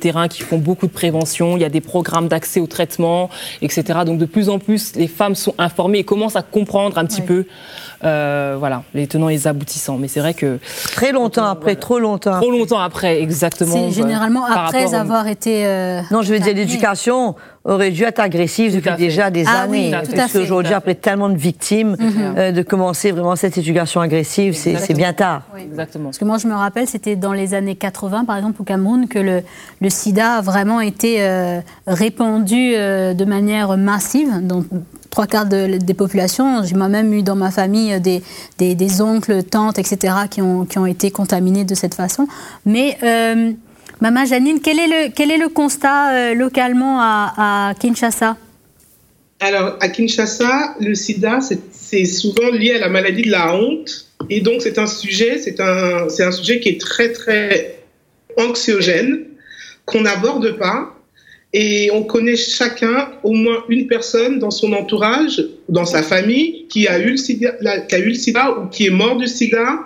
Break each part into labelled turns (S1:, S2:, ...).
S1: terrain qui font beaucoup de prévention, il y a des programmes d'accès au traitement, etc. Donc de plus en plus, les femmes sont informées et commencent à comprendre un petit peu les tenants et les aboutissants. Mais c'est vrai que...
S2: Très longtemps après, trop longtemps.
S1: Trop longtemps après, exactement.
S3: C'est généralement après avoir été...
S2: Non, je veux dire, l'éducation aurait dû être agressive depuis déjà des années. Parce qu'aujourd'hui, après tellement de victimes, de commencer vraiment cette éducation agressive, c'est bien tard.
S3: Oui. Exactement. Parce que moi, je me rappelle, c'était dans les années 80, par exemple, au Cameroun, que le sida a vraiment été répandu de manière massive. Donc, 3/4 des populations. J'ai moi-même eu dans ma famille des oncles, tantes, etc., qui ont été contaminés de cette façon. Mais... Maman Janine, quel est le constat localement à Kinshasa?
S4: Alors, à Kinshasa, le sida, c'est souvent lié à la maladie de la honte. Et donc, c'est un sujet qui est très, très anxiogène, qu'on n'aborde pas. Et on connaît chacun, au moins une personne dans son entourage, dans sa famille, qui a eu le sida ou qui est mort du sida.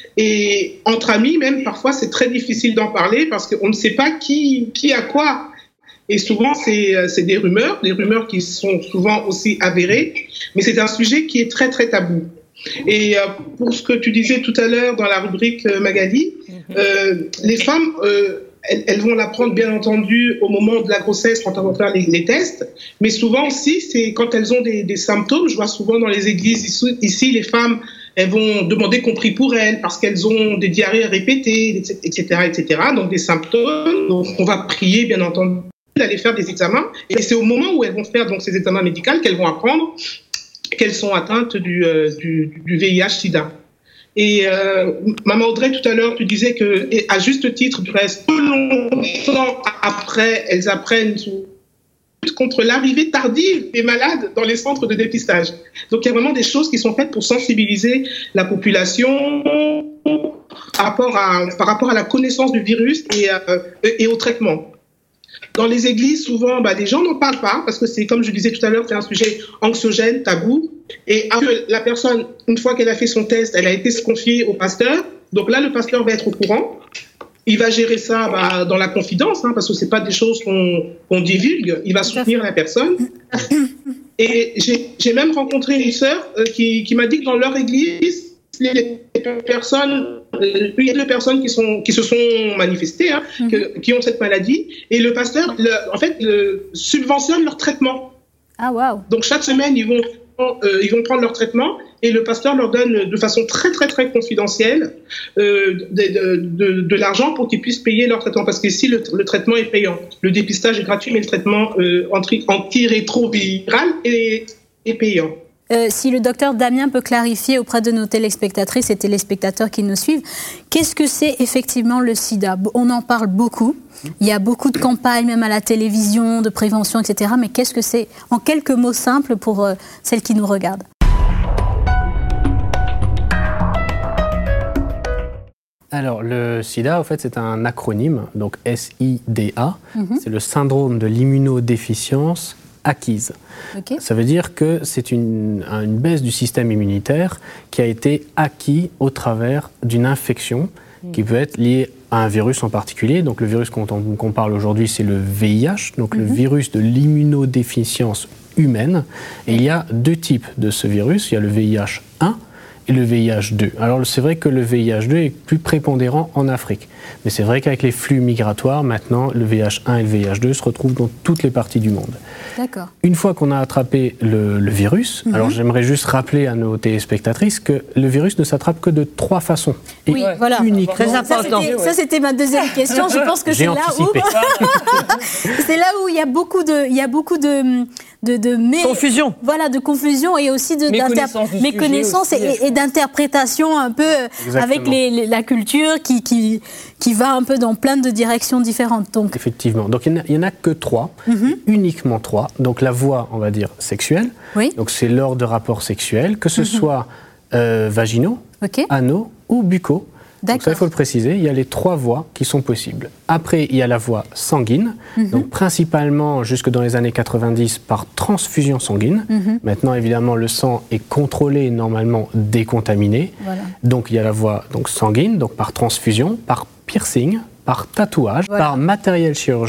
S4: Et entre amis, même, parfois, c'est très difficile d'en parler parce qu'on ne sait pas qui a quoi. Et souvent, c'est des rumeurs qui sont souvent aussi avérées. Mais c'est un sujet qui est très, très tabou. Et pour ce que tu disais tout à l'heure dans la rubrique Magali, les femmes, elles vont l'apprendre, bien entendu, au moment de la grossesse, quand elles vont faire les tests. Mais souvent aussi, c'est quand elles ont des symptômes. Je vois souvent dans les églises ici les femmes... Elles vont demander qu'on prie pour elles parce qu'elles ont des diarrhées répétées, etc., etc. Donc des symptômes. Donc on va prier, bien entendu, d'aller faire des examens. Et c'est au moment où elles vont faire donc ces examens médicaux qu'elles vont apprendre qu'elles sont atteintes du VIH/SIDA. Et Maman Audrey, tout à l'heure, tu disais que, et à juste titre, du reste, peu longtemps après, elles apprennent contre l'arrivée tardive des malades dans les centres de dépistage. Donc il y a vraiment des choses qui sont faites pour sensibiliser la population par rapport à la connaissance du virus et au traitement. Dans les églises, souvent, les gens n'en parlent pas parce que c'est, comme je disais tout à l'heure, c'est un sujet anxiogène, tabou. Et la personne, une fois qu'elle a fait son test, elle a été confiée au pasteur. Donc là, le pasteur va être au courant. Il va gérer ça dans la confidence, parce que ce n'est pas des choses qu'on divulgue. Il va soutenir la personne. Et j'ai même rencontré une sœur qui m'a dit que dans leur église, il y a deux personnes qui se sont manifestées, qui ont cette maladie. Et le pasteur, subventionne leur traitement.
S3: Ah, waouh.
S4: Donc chaque semaine, ils vont prendre leur traitement et le pasteur leur donne de façon très, très, très confidentielle de l'argent pour qu'ils puissent payer leur traitement. Parce qu'ici, le traitement est payant. Le dépistage est gratuit, mais le traitement antirétroviral est payant.
S3: Si le docteur Damien peut clarifier auprès de nos téléspectatrices et téléspectateurs qui nous suivent, qu'est-ce que c'est effectivement le sida? On en parle beaucoup, il y a beaucoup de campagnes, même à la télévision, de prévention, etc. Mais qu'est-ce que c'est, en quelques mots simples pour celles qui nous regardent?
S5: Alors, le sida, en fait, c'est un acronyme, donc SIDA. C'est le syndrome de l'immunodéficience acquise. Okay. Ça veut dire que c'est une baisse du système immunitaire qui a été acquis au travers d'une infection qui peut être liée à un virus en particulier. Donc le virus qu'on parle aujourd'hui, c'est le VIH, donc le virus de l'immunodéficience humaine. Et il y a deux types de ce virus. Il y a le VIH1 et le VIH2. Alors c'est vrai que le VIH2 est plus prépondérant en Afrique. Mais c'est vrai qu'avec les flux migratoires, maintenant, le VIH1 et le VIH2 se retrouvent dans toutes les parties du monde.
S3: D'accord.
S5: Une fois qu'on a attrapé le virus, alors j'aimerais juste rappeler à nos téléspectatrices que le virus ne s'attrape que de 3 façons. Et
S3: oui, voilà.
S5: Unique.
S2: Très important.
S3: Ça, c'était ma deuxième question. Je pense que c'est là où il y a beaucoup de
S2: confusion.
S3: Voilà, de confusion et aussi de méconnaissance et d'interprétation un peu avec la culture qui va un peu dans plein de directions différentes. Donc.
S5: Effectivement. Donc il n'y en a que 3, uniquement 3. Donc la voie, on va dire, sexuelle. Oui. Donc c'est lors de rapports sexuels, que ce soit vaginaux, anaux ou buccaux. Donc ça, il faut le préciser, il y a les 3 voies qui sont possibles. Après, il y a la voie sanguine, donc principalement jusque dans les années 90 par transfusion sanguine. Maintenant, évidemment, le sang est contrôlé et normalement décontaminé. Voilà. Donc il y a la voie sanguine, donc par transfusion, par piercing, par tatouage, par matériel chirurgical.